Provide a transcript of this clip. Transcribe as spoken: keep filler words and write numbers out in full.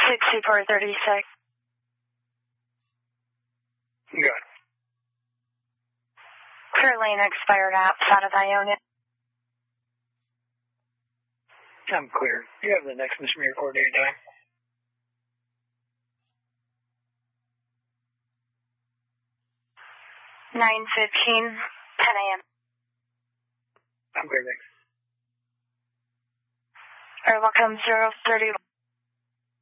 sixty-four thirty-six. Good. Clear lane expired outside of Ionia. I'm clear. You have the next misdemeanor coordinated time. nine fifteen, ten a.m. I'm clear, thanks. Or welcome zero thirty.